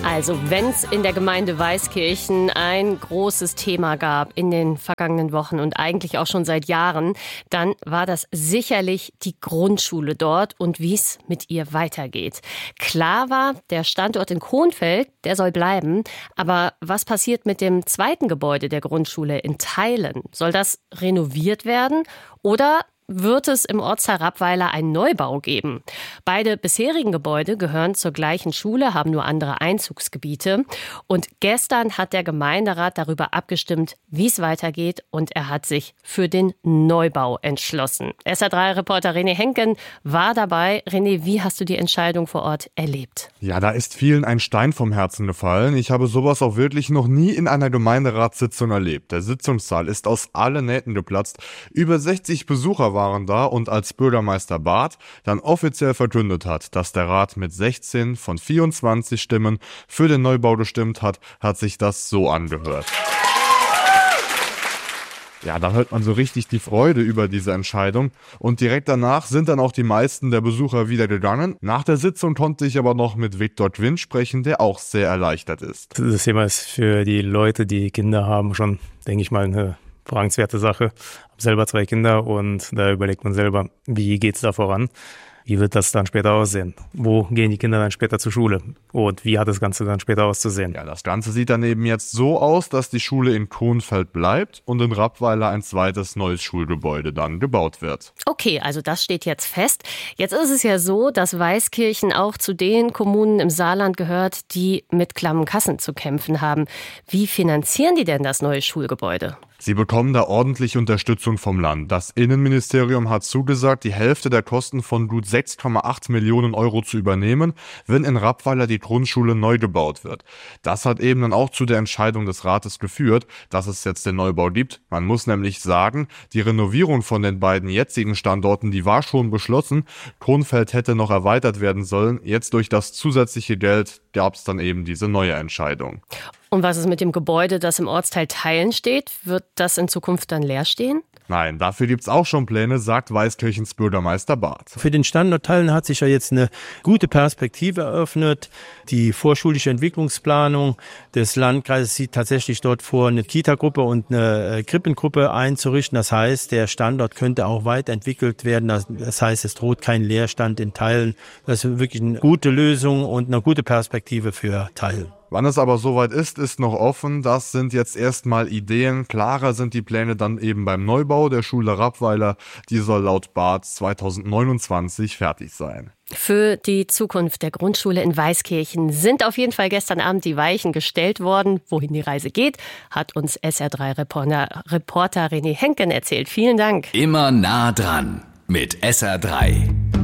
Also, wenn es in der Gemeinde Weißkirchen ein großes Thema gab in den vergangenen Wochen und eigentlich auch schon seit Jahren, dann war das sicherlich die Grundschule dort und wie es mit ihr weitergeht. Klar war, der Standort in Kronfeld, der soll bleiben. Aber was passiert mit dem zweiten Gebäude der Grundschule in Theilen? Soll das renoviert werden oder wird es im Ortsteil Rappweiler einen Neubau geben? Beide bisherigen Gebäude gehören zur gleichen Schule, haben nur andere Einzugsgebiete. Und gestern hat der Gemeinderat darüber abgestimmt, wie es weitergeht. Und er hat sich für den Neubau entschlossen. SR3-Reporter René Henken war dabei. René, wie hast du die Entscheidung vor Ort erlebt? Ja, da ist vielen ein Stein vom Herzen gefallen. Ich habe sowas auch wirklich noch nie in einer Gemeinderatssitzung erlebt. Der Sitzungssaal ist aus allen Nähten geplatzt. Über 60 Besucher waren da und als Bürgermeister Barth dann offiziell verkündet hat, dass der Rat mit 16 von 24 Stimmen für den Neubau gestimmt hat, hat sich das so angehört. Ja, da hört man so richtig die Freude über diese Entscheidung und direkt danach sind dann auch die meisten der Besucher wieder gegangen. Nach der Sitzung konnte ich aber noch mit Viktor Quinn sprechen, der auch sehr erleichtert ist. Das Thema ist für die Leute, die Kinder haben, schon, denke ich mal, eine bemerkenswerte Sache. Ich habe selber 2 Kinder und da überlegt man selber, wie geht's da voran? Wie wird das dann später aussehen? Wo gehen die Kinder dann später zur Schule? Und wie hat das Ganze dann später auszusehen? Ja, das Ganze sieht dann eben jetzt so aus, dass die Schule in Kronfeld bleibt und in Rappweiler ein zweites neues Schulgebäude dann gebaut wird. Okay, also das steht jetzt fest. Jetzt ist es ja so, dass Weißkirchen auch zu den Kommunen im Saarland gehört, die mit klammen Kassen zu kämpfen haben. Wie finanzieren die denn das neue Schulgebäude? Sie bekommen da ordentlich Unterstützung vom Land. Das Innenministerium hat zugesagt, die Hälfte der Kosten von gut 6,8 Millionen Euro zu übernehmen, wenn in Rappweiler die Grundschule neu gebaut wird. Das hat eben dann auch zu der Entscheidung des Rates geführt, dass es jetzt den Neubau gibt. Man muss nämlich sagen, die Renovierung von den beiden jetzigen Standorten, die war schon beschlossen. Kronfeld hätte noch erweitert werden sollen. Jetzt durch das zusätzliche Geld gab es dann eben diese neue Entscheidung. Und was ist mit dem Gebäude, das im Ortsteil Theilen steht? Wird das in Zukunft dann leer stehen? Nein, dafür gibt's auch schon Pläne, sagt Weißkirchens Bürgermeister Barth. Für den Standort Theilen hat sich ja jetzt eine gute Perspektive eröffnet. Die vorschulische Entwicklungsplanung des Landkreises sieht tatsächlich dort vor, eine Kita-Gruppe und eine Krippengruppe einzurichten. Das heißt, der Standort könnte auch weiterentwickelt werden. Das heißt, es droht kein Leerstand in Theilen. Das ist wirklich eine gute Lösung und eine gute Perspektive für Theilen. Wann es aber soweit ist noch offen. Das sind jetzt erstmal Ideen. Klarer sind die Pläne dann eben beim Neubau der Schule Rappweiler. Die soll laut Barth 2029 fertig sein. Für die Zukunft der Grundschule in Weißkirchen sind auf jeden Fall gestern Abend die Weichen gestellt worden. Wohin die Reise geht, hat uns SR3-Reporter René Henken erzählt. Vielen Dank. Immer nah dran mit SR3.